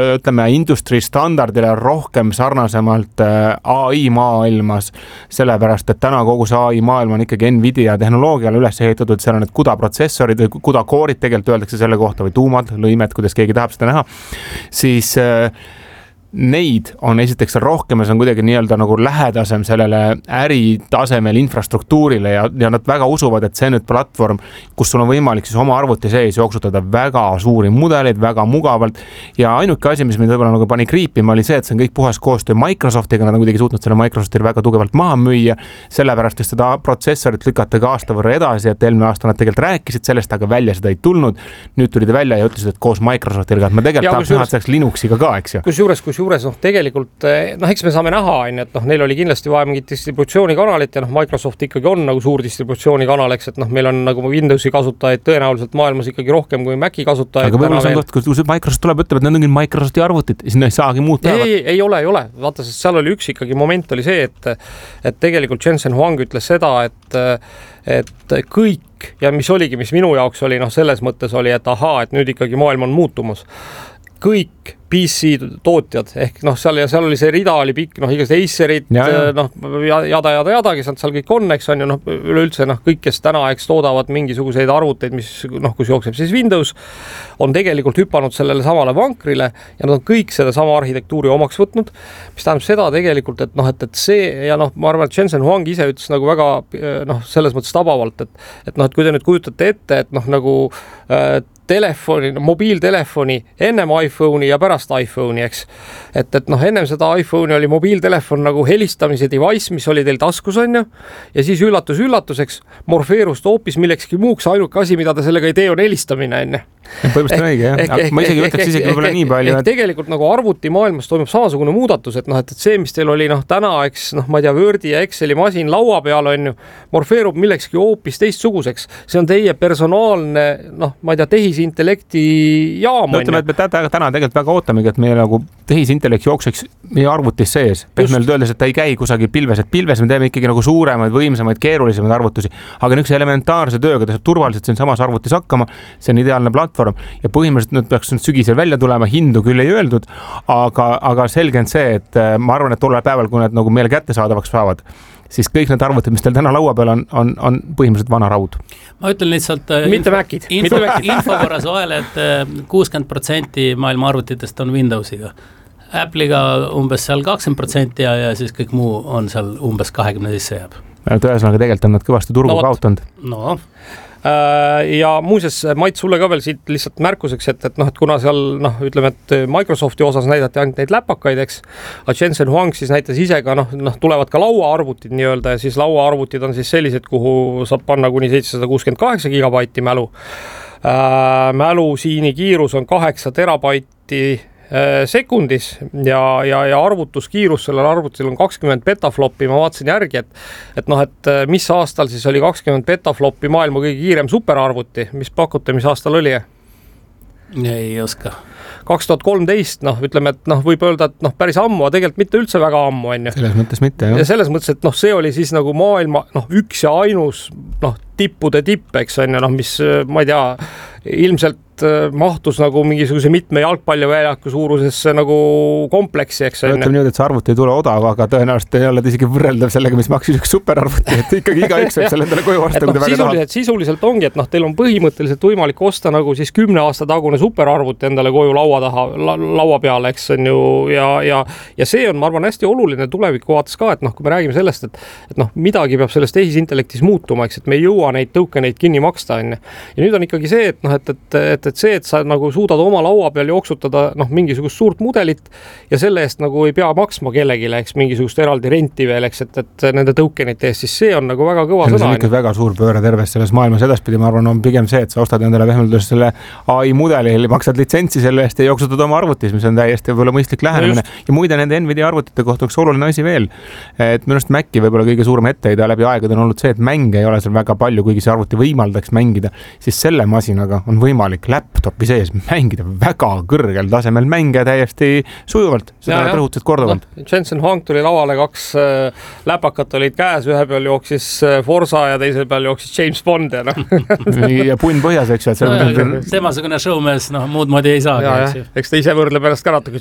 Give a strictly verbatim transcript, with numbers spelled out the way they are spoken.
ütleme, industry standardile rohkem sarnasemalt A I maailmas, sellepärast, et täna kogu see A I maailm on ikkagi Nvidia tehnoloogiale üles ehitatud, seal on need kuda protsessorid, kuda koorid tegelikult öeldakse selle kohta või tuumad, lõimed, kuidas keegi tahab seda näha, siis neid on esiteks rohkem ja see on kuidagi nii-öelda nagu lähedasem sellele äritasemel infrastruktuurile ja, ja nad väga usuvad, et see on nüüd platvorm, kus sul on võimalik siis oma arvuti sees jooksutada väga suuri mudeleid, väga mugavalt ja ainuke asi, mis meid võib-olla nagu pani kriipima, oli see, et see on kõik puhas koostöö Microsoftiga, nad on kuidagi suutnud selle Microsoftile väga tugevalt maha müüa, sellepärast, et seda protsessorit lükata ka aasta võrra edasi, et eelmine aasta nad tegelikult rääkisid sellest, aga välja seda ei tulnud. Nüüd tulid välja ja ütlesid, et koos Microsoftiga, et ma tegelikult tahaks näha, et see Linuxiga ka, eks ju. Kus juures, kus juures, noh, tegelikult, noh, eks me saame näha, et noh, neil oli kindlasti vaja mingit distributsioonikanaalit ja noh, Microsoft ikkagi on nagu suur distributsioonikanal, eks, et noh, meil on nagu Windowsi kasutajaid tõenäoliselt maailmas ikkagi rohkem kui Maci kasutajaid. Aga võib-olla see on koht, kus Microsoft tuleb, ütleb, et need on küll Microsofti arvutid, sinna ei saagi muud päevad. Ei, ei ole, ei ole. Vaata, sest seal oli üks ikkagi moment oli see, et, et tegelikult Jensen Huang ütles seda, et, et kõik ja mis oligi, mis minu jaoks oli, noh, selles mõttes oli, et ahaa, et nüüd ikkagi maailm on muutumus. Kõik P C tootjad, ehk noh, seal ja seal oli see rida oli pikk, noh, igast Acerid, noh, jada, jada, jada, kes nad seal kõik on, eks on ju, noh, üleüldse, noh, kõik, kes täna, eks, toodavad mingisuguseid arvuteid, mis, noh, kus jookseb siis Windows, on tegelikult hüpanud sellele samale vankrile ja nad on kõik seda sama arhitektuuri omaks võtnud, mis tähendab seda tegelikult, et noh, et, et see ja noh, ma arvan, et Jensen Huang ise ütles nagu väga, noh, selles mõttes tabavalt, et, et noh, et kui te nüüd kujutate ette, et noh, nagu äh, telefoni, mobiiltelefoni ennem iPhone'i ja pärast iPhone'i, eks. Et, et noh, ennem seda iPhone'i oli mobiiltelefon nagu helistamise device, mis oli teil taskus, on ju, ja siis üllatus üllatuseks morfeerust hoopis millekski muuks, ainuke asi, mida ta sellega ei tee, on helistamine, on ju. Põhimõtteliselt õige, jah. Ehk, ma isegi ütleks isegi võib-olla nii palju. Ehk tegelikult nagu arvuti maailmas toimub samasugune muudatus, et noh, et, et see, mis teil oli noh, täna, eks, noh, ma ei tea, Wordi ja Exceli masin laua peal, on ju, morfeerub millekski hoopis teistsuguseks. See on teie personaalne, noh, ma ei tea, tehisintellekti jaam. No, ütleme, et me täna tegelikult väga ootamegi, et meie nagu tehisintellekt jookseks meie arvutis sees. Pehmelt öeldes, et ta ei käi kusagil pilves, et pilves me teeme ikkagi nagu suuremaid, võimsamaid, keerulisemaid arvutusi, aga üks elementaarse tööga ta saab turvaliselt siin samas arvutis hakkama, see on ideaalne platvorm ja põhimõtteliselt nüüd peaks nüüd sügisel välja tulema, hindu küll ei öeldud, aga, aga selge on see, et ma arvan, et tollel päeval, kui need nagu meile kättesaadavaks saavad, siis kõik need arvutid, mis teil täna laua peal on, on, on põhimõtteliselt vana raud. Ma ütlen lihtsalt mitte Macid. Info, info võrras vahele, et kuuskümmend protsenti maailma arvutitest on Windowsiga. Apple'iga umbes seal kakskümmend protsenti ja, ja siis kõik muu on seal umbes kahekümne sisse jääb. Tõesõnaga tegelikult on nad kõvasti turgu no, kaotanud. No, ja muuseas, Mait, sulle ka veel siit lihtsalt märkuseks, et, et noh, et kuna seal, noh, ütleme, et Microsofti osas näidati ainult neid läpakaid, eks, aga Jensen Huang siis näitas ise ka, noh, noh, tulevad ka lauaarvutid nii-öelda ja siis lauaarvutid on siis sellised, kuhu saab panna kuni seitsesada kuuskümmend kaheksa gigabaiti mälu. Äh, mälu siini kiirus on kaheksa terabaiti sekundis ja, ja, ja arvutuskiirus sellel arvutil on kakskümmend petafloppi, ma vaatasin järgi, et, et noh, et mis aastal siis oli kakskümmend petafloppi maailma kõige kiirem superarvuti, mis pakute, mis aastal oli? Ei oska. kaks tuhat kolmteist, noh, ütleme, et noh, võib öelda, et noh, päris ammu, aga tegelikult mitte üldse väga ammu, on ju. Selles mõttes mitte, jah. Ja selles mõttes, et noh, see oli siis nagu maailma, noh, üks ja ainus, noh, tippude tipp, eks on ju, noh, mis, ma ei tea, ilmselt mahtus nagu mingisuguse mitme jalgpalliväljaku suurusesse nagu kompleksi, eks on. Ütleme nüüd, et see arvuti ei tule odav, aga tõenäoliselt ei ole isegi võrreldav sellega, mis maksis üks superarvuti, et ikkagi iga üks võib selle endale koju osta, kui te väga tahab. Sisuliselt ongi, et noh, teil on põhimõtteliselt võimalik osta nagu siis kümne aasta tagune superarvuti endale koju laua taha, la, laua peale, eks on ju, ja, ja, ja see on, ma arvan, hästi oluline tuleviku vaates ka, et noh, kui me räägime sellest, et, et noh, midagi peab selles tehisintellektis muutuma, eks, et me ei jõua neid tõukeneid kinni maksta, on. Ja nüüd on ikkagi see, et noh, et, et, et, et see, et sa nagu suudad oma laua peal jooksutada noh, mingisugust suurt mudelit ja selle eest nagu ei pea maksma kellegile, eks, mingisugust eraldi renti veel, eks, et, et nende tõukenite eest, siis see on nagu väga kõva sõna. See on ikka väga suur pööre terves selles maailmas edaspidi, ma arvan, on pigem see, et sa ostad endale vähemalt selle A I mudeli, maksad litsentsi selle eest ja jooksutad oma arvutis, mis on täiesti võib-olla mõistlik lähenemine. Ja muide nende Nvidia arvutite kohta üks oluline asi veel, et minu arust Maci võib-olla kõige suurem etteheide läbi aegade on olnud see, et mänge ei ole seal väga palju, kuigi see arvuti võimaldaks mängida, siis selle masinaga on võimalik läbi laptopi sees mängida väga kõrgel tasemel mänge täiesti sujuvalt, seda nad rõhutasid korduvalt no,. Jensen Huang tuli lavale, kaks äh, läpakat olid käes, ühe peal jooksis Forza ja teisel peal jooksis James Bond ja noh. ja punn põhjas, eks ju, et no, temasugune showmees, noh, muud moodi ei saa. Eks ta ise võrdleb ennast ka natuke